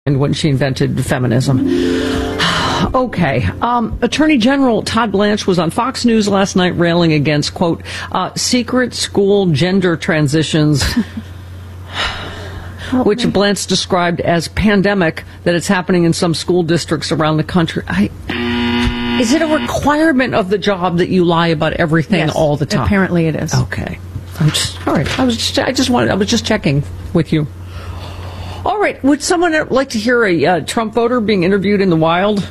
when she invented feminism. Okay. Attorney General Todd Blanche was on Fox News last night railing against, quote, secret school gender transitions, which Blanche described as pandemic, that it's happening in some school districts around the country. Is it a requirement of the job that you lie about everything all the time? Apparently it is. Okay. All right. I was just checking with you. All right. Would someone like to hear a Trump voter being interviewed in the wild?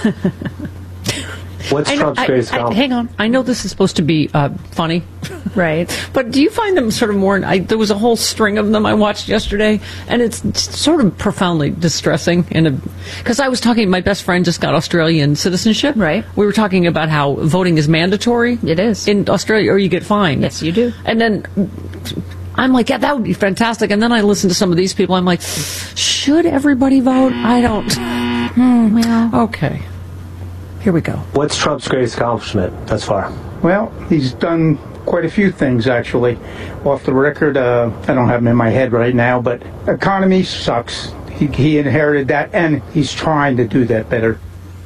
What's Trump's greatest accomplishment? Hang on. I know this is supposed to be funny. Right. But do you find them sort of more... there was a whole string of them I watched yesterday, and it's sort of profoundly distressing. Because I was talking... My best friend just got Australian citizenship. Right. We were talking about how voting is mandatory. It is. In Australia, or you get fined. Yes, you do. And then... I'm like, yeah, that would be fantastic. And then I listen to some of these people. I'm like, should everybody vote? I don't. Well. Okay. Here we go. What's Trump's greatest accomplishment thus far? Well, he's done quite a few things, actually. Off the record, I don't have them in my head right now, but economy sucks. He inherited that, and he's trying to do that better.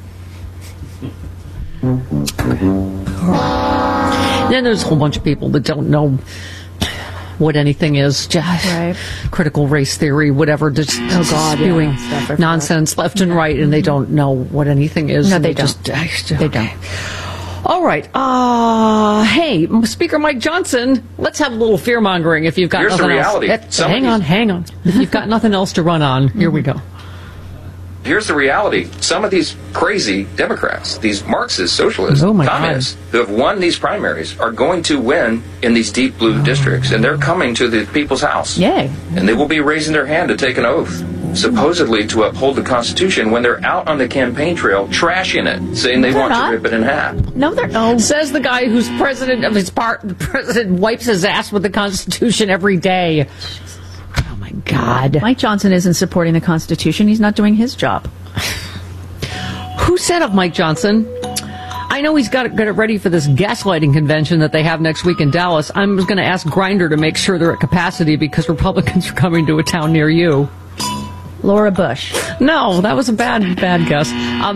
Then there's a whole bunch of people that don't know what anything is. Right. Critical race theory, whatever, just spewing nonsense left and right, and they don't know what anything is. No, they don't. They don't. All right. Hey, Speaker Mike Johnson, let's have a little fear-mongering if you've got Here's nothing the reality. else. Hang on. If you've got nothing else to run on, here we go. Here's the reality. Some of these crazy Democrats, these Marxist, socialist, communists who have won these primaries are going to win in these deep blue districts, and they're coming to the people's house. Yay. And they will be raising their hand to take an oath, supposedly to uphold the Constitution, when they're out on the campaign trail trashing it, saying they want to rip it in half. No, they're not. Says the guy who's president of his part. The president wipes his ass with the Constitution every day. Oh, my God. Mike Johnson isn't supporting the Constitution. He's not doing his job. Who said of Mike Johnson? I know he's got to get it ready for this gaslighting convention that they have next week in Dallas. I'm going to ask Grindr to make sure they're at capacity because Republicans are coming to a town near you. Laura Bush. No, that was a bad guess.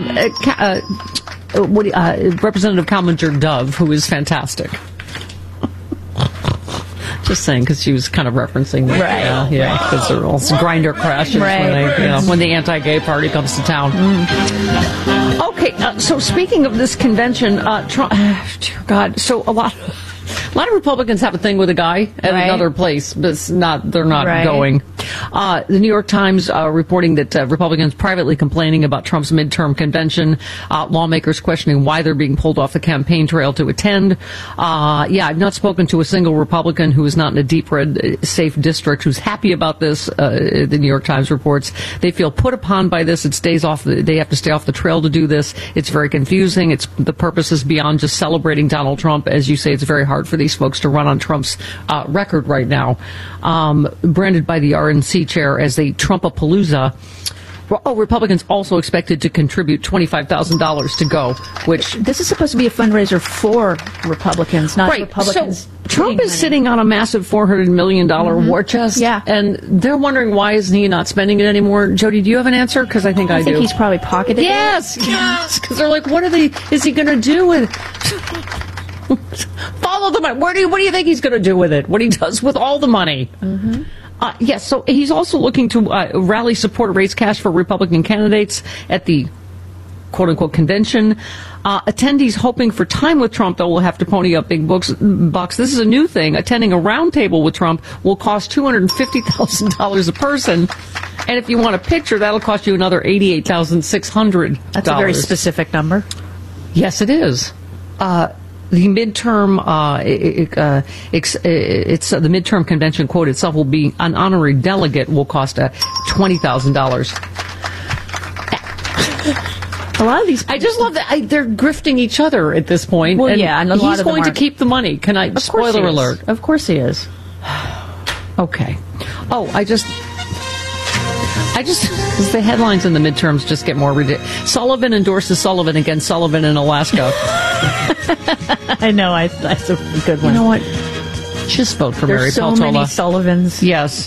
Representative Calminger Dove, who is fantastic. Just saying, because she was kind of referencing that. Right. Yeah, because they're all Grindr crashes when the anti-gay party comes to town. Okay, so speaking of this convention, Trump, dear God, so a lot of Republicans have a thing with a guy at another place, but they're not going. The New York Times reporting that Republicans privately complaining about Trump's midterm convention, lawmakers questioning why they're being pulled off the campaign trail to attend. I've not spoken to a single Republican who is not in a deep red safe district who's happy about this. The New York Times reports they feel put upon by this. They have to stay off the trail to do this. It's very confusing. The purpose is beyond just celebrating Donald Trump. As you say, it's very hard for these folks to run on Trump's record right now. Branded by the RNC chair as a Trumpapalooza. Republicans also expected to contribute $25,000 to go, which... This is supposed to be a fundraiser for Republicans, not Republicans. So Trump is sitting on a massive $400 million war chest. Yeah. And they're wondering why isn't he not spending it anymore. Jody, do you have an answer? Because I think I do. I think he's probably pocketed it. Yes. Because they're like, is he going to do with it? Follow the money. What do you think he's going to do with it? What he does with all the money? Mm-hmm. Yes, so he's also looking to rally support, raise cash for Republican candidates at the quote-unquote convention. Attendees hoping for time with Trump, though, will have to pony up big bucks. This is a new thing. Attending a roundtable with Trump will cost $250,000 a person. And if you want a picture, that'll cost you another $88,600. That's a very specific number. Yes, it is. The midterm, it's the midterm convention quote itself will be an honorary delegate will cost $20,000. A lot of these, I just love that they're grifting each other at this point. Well, and and a lot he's of them going to keep the money. Spoiler alert. Of course he is. Okay. Oh, I just the headlines in the midterms just get more ridiculous. Sullivan endorses Sullivan against Sullivan in Alaska. I know, that's a good one. You know what? Just vote for Mary Peltola. There's so many Sullivans. Yes.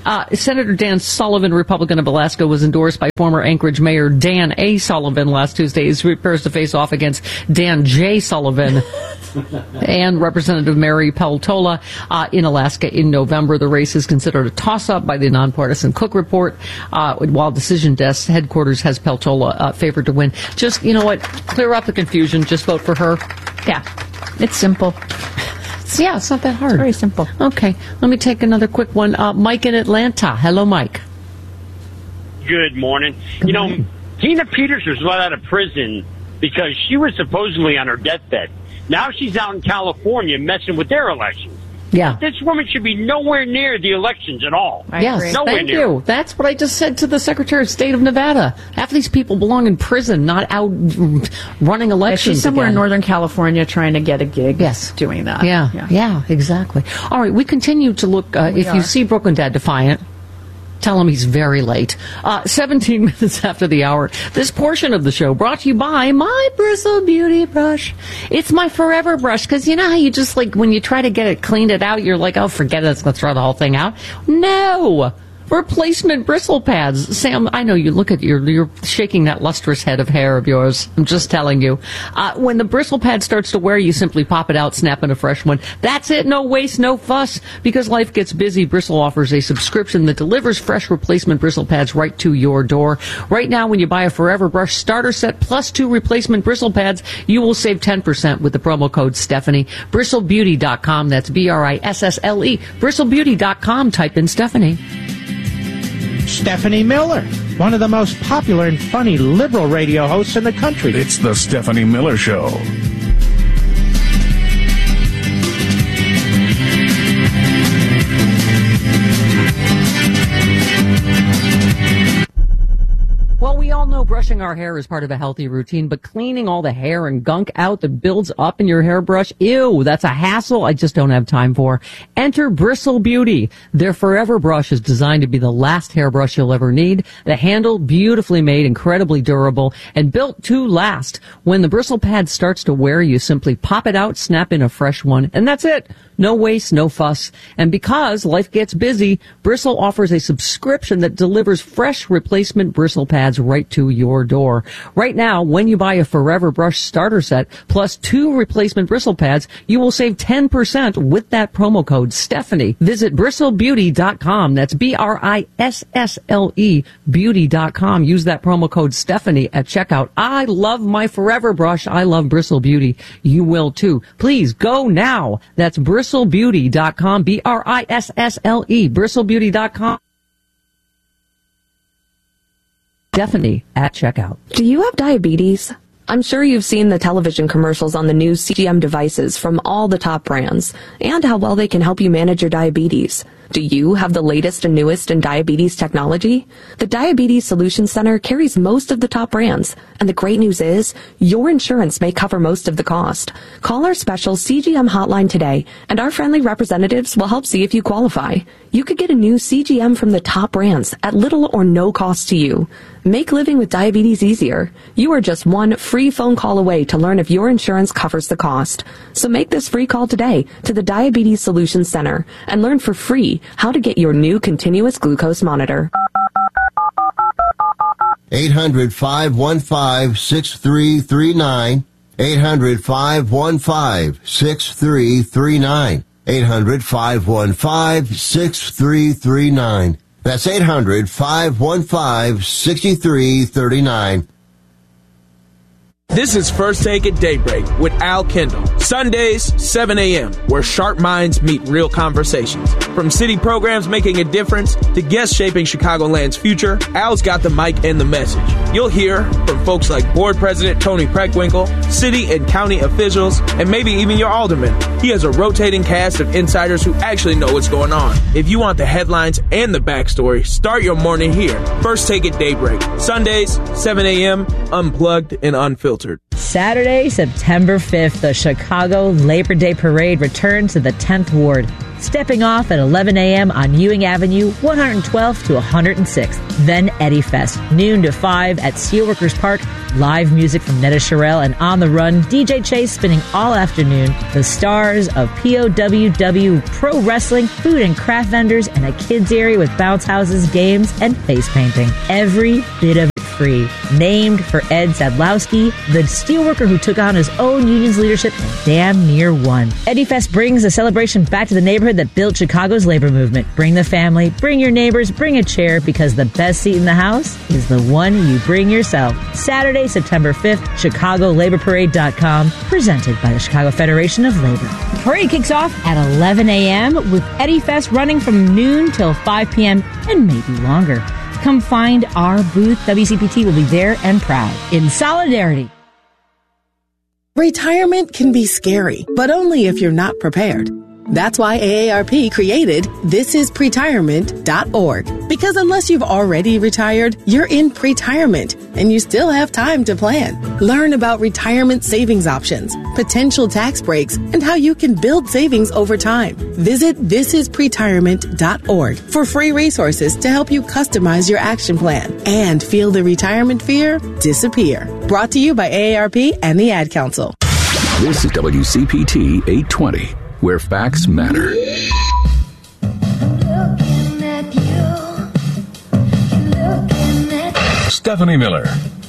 Senator Dan Sullivan, Republican of Alaska, was endorsed by former Anchorage Mayor Dan A. Sullivan last Tuesday. He prepares to face off against Dan J. Sullivan and Representative Mary Peltola in Alaska in November. The race is considered a toss-up by the nonpartisan Cook Report, while Decision Desk headquarters has Peltola favored to win. Just, you know what, clear up the confusion. Just vote for her. Yeah, it's simple. Yeah, it's not that hard. It's very simple. Okay, let me take another quick one. Mike in Atlanta. Hello, Mike. Good morning. You know, Tina Peters was let out of prison because she was supposedly on her deathbed. Now she's out in California messing with their elections. Yeah. This woman should be nowhere near the elections at all. Yes, nowhere thank near. you. That's what I just said to the Secretary of State of Nevada. Half of these people belong in prison, not out running elections. Yeah, she's somewhere again. in Northern California trying to get a gig. Yes. Doing that. Yeah, exactly. All right, we continue to look. If you see Brooklyn Dad Defiant, tell him he's very late. 17 minutes after the hour. This portion of the show brought to you by my Bristle Beauty Brush. It's my forever brush, because you know how you just, like, when you try to get it cleaned it out, you're like, oh, forget it, let's go throw the whole thing out. No! Replacement bristle pads. Sam, I know you look at you're shaking that lustrous head of hair of yours. I'm just telling you. When the bristle pad starts to wear, you simply pop it out, snap in a fresh one. That's it. No waste, no fuss. Because life gets busy, Bristle offers a subscription that delivers fresh replacement bristle pads right to your door. Right now, when you buy a Forever Brush starter set plus 2 replacement bristle pads, you will save 10% with the promo code Stephanie. BristleBeauty.com. That's BRISSLE. BristleBeauty.com. Type in Stephanie. Stephanie Miller, one of the most popular and funny liberal radio hosts in the country. It's the Stephanie Miller Show. Well, we all know brushing our hair is part of a healthy routine, but cleaning all the hair and gunk out that builds up in your hairbrush, ew, that's a hassle I just don't have time for. Enter Bristle Beauty. Their Forever Brush is designed to be the last hairbrush you'll ever need. The handle, beautifully made, incredibly durable, and built to last. When the bristle pad starts to wear, you simply pop it out, snap in a fresh one, and that's it. No waste, no fuss. And because life gets busy, Bristle offers a subscription that delivers fresh replacement bristle pads right to your door. Right now, when you buy a Forever Brush starter set plus 2 replacement bristle pads, you will save 10% with that promo code Stephanie. Visit bristlebeauty.com. That's BRISSLE beauty.com. Use that promo code Stephanie at checkout. I love my Forever Brush. I love Bristle Beauty. You will too. Please go now. That's bristlebeauty.com. BRISSLE bristlebeauty.com. Stephanie at checkout. Do you have diabetes? I'm sure you've seen the television commercials on the new CGM devices from all the top brands and how well they can help you manage your diabetes. Do you have the latest and newest in diabetes technology? The Diabetes Solutions Center carries most of the top brands, and the great news is your insurance may cover most of the cost. Call our special CGM hotline today, and our friendly representatives will help see if you qualify. You could get a new CGM from the top brands at little or no cost to you. Make living with diabetes easier. You are just one free phone call away to learn if your insurance covers the cost. So make this free call today to the Diabetes Solutions Center and learn for free how to get your new continuous glucose monitor. 800-515-6339. 800-515-6339. 800-515-6339. That's 800-515-6339. This is First Take at Daybreak with Al Kendall. Sundays, 7 a.m., where sharp minds meet real conversations. From city programs making a difference to guests shaping Chicagoland's future, Al's got the mic and the message. You'll hear from folks like Board President Tony Preckwinkle, city and county officials, and maybe even your alderman. He has a rotating cast of insiders who actually know what's going on. If you want the headlines and the backstory, start your morning here. First Take at Daybreak. Sundays, 7 a.m., unplugged and unfiltered. Saturday, September 5th, the Chicago Labor Day Parade returns to the 10th Ward, stepping off at 11 a.m. on Ewing Avenue, 112th to 106th. Then Eddie Fest, noon to 5 at Steelworkers Park. Live music from Netta Sherrill and On the Run, DJ Chase spinning all afternoon. The stars of POWW Pro Wrestling, food and craft vendors, and a kids area with bounce houses, games, and face painting. Every bit of it free. Named for Ed Sadlowski, the steelworker who took on his own union's leadership and damn near won. Eddie Fest brings the celebration back to the neighborhood that built Chicago's labor movement. Bring the family, bring your neighbors, bring a chair, because the best seat in the house is the one you bring yourself. Saturday, September 5th, ChicagoLaborParade.com, presented by the Chicago Federation of Labor. The parade kicks off at 11 a.m. with Eddie Fest running from noon till 5 p.m. and maybe longer. Come find our booth. WCPT will be there and proud. In solidarity. Retirement can be scary, but only if you're not prepared. That's why AARP created thisispretirement.org. Because unless you've already retired, you're in pretirement, and you still have time to plan. Learn about retirement savings options, potential tax breaks, and how you can build savings over time. Visit thisispretirement.org for free resources to help you customize your action plan and feel the retirement fear disappear. Brought to you by AARP and the Ad Council. This is WCPT 820. Where facts matter. Stephanie Miller.